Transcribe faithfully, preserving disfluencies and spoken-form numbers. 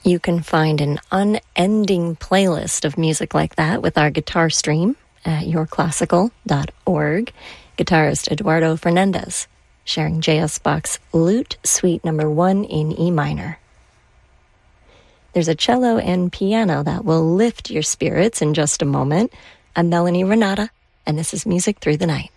You can find an unending playlist of music like that with our guitar stream at your classical dot org. Guitarist Eduardo Fernandez sharing J S Bach's Lute Suite Number One in E minor. There's a cello and piano that will lift your spirits in just a moment. I'm Melanie Renata, and this is Music Through the Night.